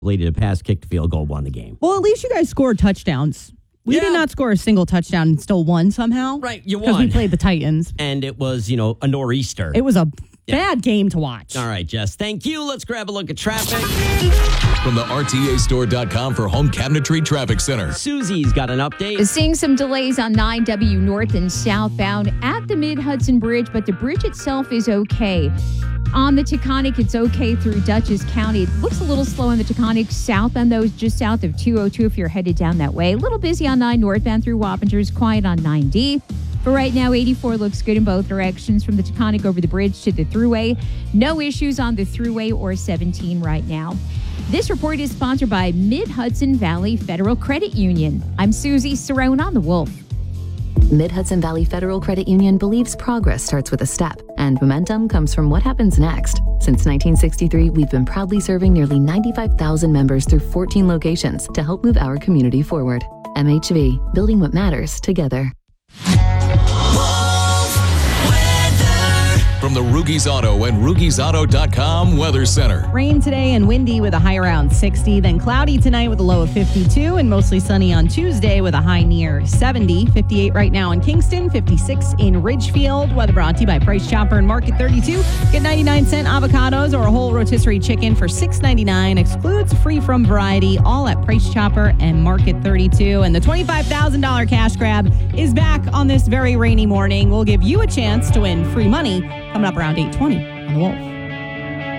Lady to pass, kicked the field goal, won the game. Well, at least you guys scored touchdowns. We did not score a single touchdown and still won somehow. Right, you won. Because we played the Titans. And it was, a nor'easter. It was a bad game to watch. All right, Jess. Thank you. Let's grab a look at traffic. From the RTAstore.com for Home Cabinetry Traffic Center. Susie's got an update. Seeing some delays on 9W north and southbound at the Mid-Hudson Bridge, but the bridge itself is okay. On the Taconic, it's okay through Dutchess County. It looks a little slow on the Taconic southbound, though, just south of 202 if you're headed down that way. A little busy on 9 northbound through Wappingers, quiet on 9D. For right now, 84 looks good in both directions from the Taconic over the bridge to the Thruway. No issues on the Thruway or 17 right now. This report is sponsored by Mid-Hudson Valley Federal Credit Union. I'm Susie Cerrone on The Wolf. Mid-Hudson Valley Federal Credit Union believes progress starts with a step, and momentum comes from what happens next. Since 1963, we've been proudly serving nearly 95,000 members through 14 locations to help move our community forward. MHV, building what matters together. From the Rugies Auto and RugiesAuto.com Weather Center. Rain today and windy with a high around 60, then cloudy tonight with a low of 52, and mostly sunny on Tuesday with a high near 70. 58 right now in Kingston, 56 in Ridgefield. Weather brought to you by Price Chopper and Market 32. Get 99-cent avocados or a whole rotisserie chicken for $6.99. Excludes free from variety, all at Price Chopper and Market 32. And the $25,000 cash grab is back on this very rainy morning. We'll give you a chance to win free money coming up around 8:20 on The Wolf.